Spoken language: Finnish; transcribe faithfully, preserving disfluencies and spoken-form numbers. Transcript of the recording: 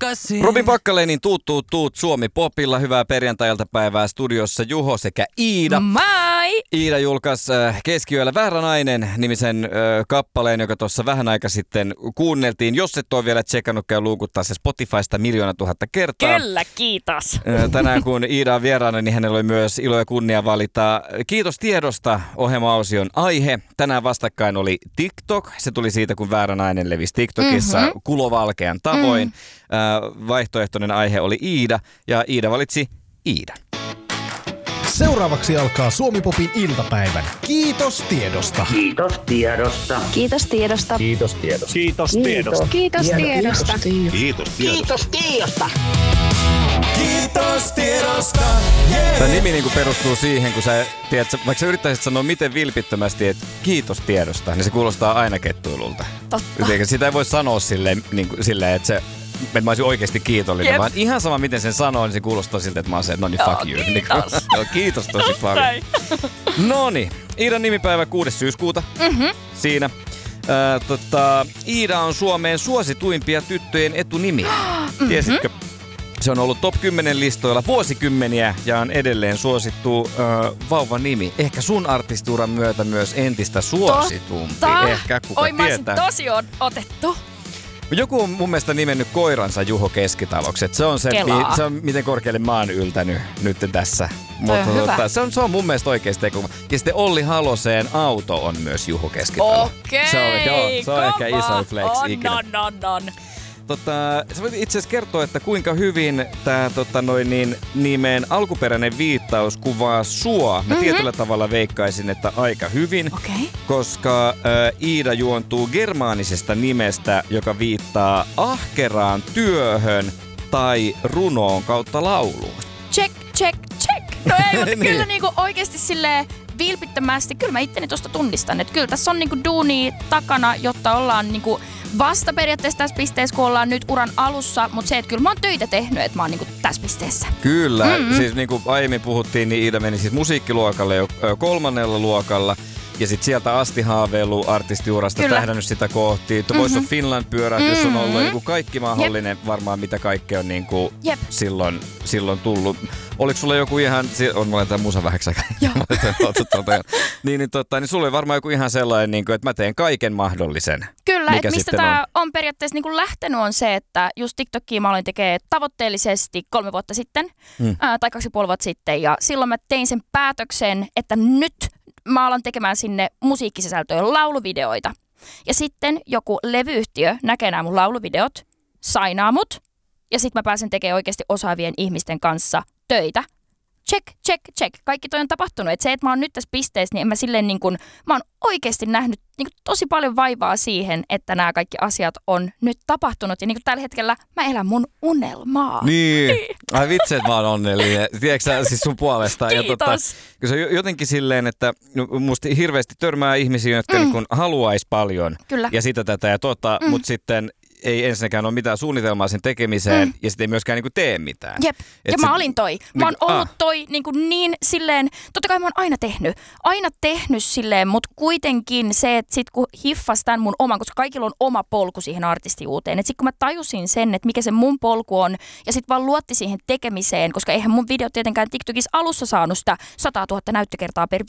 takaisin. Robin Pakkalenin tuut tuut tuut Suomi Popilla. Hyvää perjantai-iltapäivää studiossa Juho sekä Iida. Moi! Iida julkaisi äh, Keskiyöllä Väärä nainen -nimisen äh, kappaleen, joka tuossa vähän aika sitten kuunneltiin. Jos et ole vielä tsekannut, käy luukuttaa se Spotifysta miljoona tuhatta kertaa. Kyllä, kiitos. Äh, tänään kun Iida on vieraana, niin hänellä oli myös ilo ja kunnia valita Kiitos tiedosta -ohjelma-osion aihe. Tänään vastakkain oli TikTok. Se tuli siitä, kun Väärä nainen levisi TikTokissa mm-hmm. kulovalkean tavoin. Mm. Äh, vaihtoehtoinen aihe oli Iida ja Iida valitsi Iidan. Seuraavaksi alkaa Suomi Popin iltapäivän. Kiitos tiedosta. Kiitos tiedosta. Kiitos tiedosta. Kiitos tiedosta. Kiitos tiedosta. Kiitos tiedosta. Kiitos tiedosta. Kiitos tiedosta. Kiitos tiedosta. Yeah. Tämä nimi niin kuin perustuu siihen, kun sä, tiedät, vaikka sä yrittäisit sanoa miten vilpittömästi, että kiitos tiedosta, niin se kuulostaa aina kettuilulta. Totta. Sitä ei voi sanoa silleen, niin kuin, silleen että se... että mä olisin oikeasti kiitollinen, Jep. vaan ihan sama miten sen sanoo, niin se kuulostaa siltä, että mä oon se, että no niin Joo, fuck you. kiitos. Niin, joo, kiitos tosi paljon. Noniin, Iidan nimipäivä kuudes syyskuuta. Mm-hmm. Siinä. Ää, tota, Iida on Suomeen suosituimpia tyttöjen etunimiä. Mm-hmm. Tiesitkö? Se on ollut top kymmenen listoilla vuosikymmeniä ja on edelleen suosittu äh, vauvan nimi. Ehkä sun artistuuran myötä myös entistä suositumpi. Totta. Ehkä kuka Oi, mä tietää. olisin tosi on otettu. Joku on mun mielestä nimennyt koiransa Juho Keskitaloksi. Se on se, Kelaa. se on miten korkealle mä oon yltänyt nyt tässä. Toi on hyvä. Mutta se on, se on mun mielestä oikeasti teko. Ja sitten Olli Haloseen auto on myös Juho Keskitalo. Okei, se on, joo, se on ehkä iso flex on, ikinä. on, on, on. Tota, sä voit itse asiassa kertoa, että kuinka hyvin tämä tota, noin niin, nimen alkuperäinen viittaus kuvaa sua. Mä mm-hmm. tietyllä tavalla veikkaisin, että aika hyvin, Okay. koska äh, Iida juontuu germaanisesta nimestä, joka viittaa ahkeraan työhön tai runoon kautta lauluun. Check, check, check. No ei, mutta Niin. kyllä niinku oikeesti silleen vilpittömästi, kyllä mä itteni tosta tunnistan, että kyllä tässä on niinku duunia takana, jotta ollaan niinku vasta periaatteessa tässä pisteessä, kun ollaan nyt uran alussa, mutta se, että kyllä mä oon töitä tehnyt, että mä oon niinku tässä pisteessä. Kyllä, Mm-hmm. siis niin kuin aiemmin puhuttiin, niin Iida meni siis musiikkiluokalle jo ö, kolmannella luokalla. Ja sitten sieltä asti haaveillut artistiurasta, Kyllä. tähdännyt sitä kohti. The Voice of Finland -pyörähdys Mm-hmm. on ollut niin kuin kaikki mahdollinen, Jep. varmaan mitä kaikkea on niin kuin Jep. silloin, silloin tullut. Oliko sulla joku ihan, on mulla tämä musa vähäksi aikaa. niin, niin, tota, niin sulla oli varmaan joku ihan sellainen, niin kuin, että mä teen kaiken mahdollisen. Kyllä, mikä että mistä sitten tämä on. on periaatteessa niinku lähtenyt on se, että just TikTokia mä aloin tekemään tavoitteellisesti kolme vuotta sitten, Hmm. ää, tai kaksi ja puoli vuotta sitten, ja silloin mä tein sen päätöksen, että nyt mä alan tekemään sinne musiikkisisältöjä, lauluvideoita. Ja sitten joku levyyhtiö näkee nämä mun lauluvideot, sainaa mut, ja sitten mä pääsen tekemään oikeasti osaavien ihmisten kanssa töitä. Check, check, check. Kaikki toi on tapahtunut. Et se, että mä oon nyt tässä pisteessä, niin en mä silleen niin kuin, mä oon oikeasti nähnyt niin kuin tosi paljon vaivaa siihen, että nämä kaikki asiat on nyt tapahtunut. Ja niin kuin tällä hetkellä mä elän mun unelmaa. Niin. Ai vitsi, että mä oon onnellinen. Tiedätkö sä siis sun puolestaan? Kiitos. Ja tota, kun se on jotenkin silleen, että musta hirveästi törmää ihmisiä, jotka mm. niin haluaisi paljon. Kyllä. Ja sitä tätä ja tota, mm. mutta sitten ei ensinnäkään ole mitään suunnitelmaa sen tekemiseen mm. ja sitten ei myöskään niinku tee mitään. Jep. Et ja se, mä olin toi. Mä oon niinku, ollut ah. toi niin, kuin niin silleen, totta kai mä oon aina tehnyt. Aina tehnyt silleen, mutta kuitenkin se, että sit kun hiffas tämän mun oman, koska kaikilla on oma polku siihen artistiuuteen. Että sit kun mä tajusin sen, että mikä se mun polku on ja sit vaan luotti siihen tekemiseen, koska eihän mun videot tietenkään TikTokissa alussa saanut sitä sata tuhatta näyttökertaa per